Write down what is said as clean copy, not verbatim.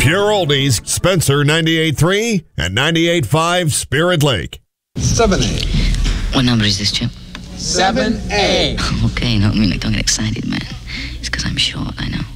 Pure Oldies, Spencer 98.3 and 98.5 Spirit Lake. 7A. What number is this, Chip? 7A. Okay, no, I mean, like, don't get excited, man. It's because I'm short, I know.